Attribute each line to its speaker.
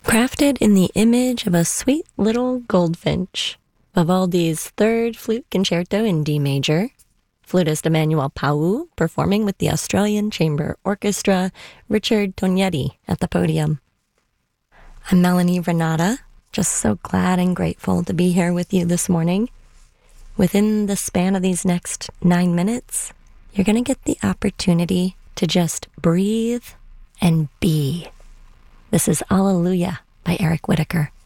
Speaker 1: Crafted in the image of a sweet little goldfinch, Vivaldi's third flute concerto in D major, flutist Emmanuel Pau performing with the Australian Chamber Orchestra, Richard Tognetti at the podium. I'm Melanie Renata, just so glad and grateful to be here with you this morning. Within the span of these next 9 minutes, you're going to get the opportunity to just breathe and be. This is Alleluia by Eric Whitacre.